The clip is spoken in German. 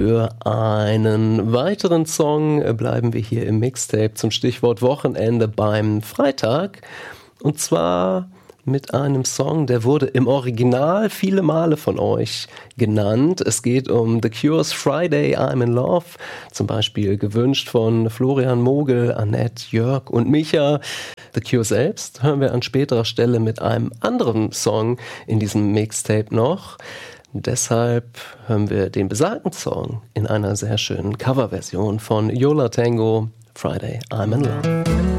Für einen weiteren Song bleiben wir hier im Mixtape zum Stichwort Wochenende beim Freitag. Und zwar mit einem Song, der wurde im Original viele Male von euch genannt. Es geht um The Cure's Friday, I'm in Love, zum Beispiel gewünscht von Florian Mogel, Annette, Jörg und Micha. The Cure selbst hören wir an späterer Stelle mit einem anderen Song in diesem Mixtape noch. Deshalb hören wir den besagten Song in einer sehr schönen Coverversion von Yo La Tengo, Friday, I'm in Love.